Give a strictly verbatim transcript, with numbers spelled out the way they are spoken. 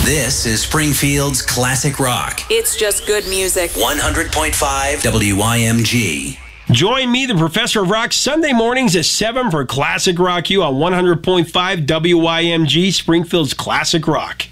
This is Springfield's Classic Rock. It's just good music. one hundred point five W I M G. Join me, the Professor of Rock, Sunday mornings at seven for Classic Rock U on one hundred point five W I M G, Springfield's Classic Rock.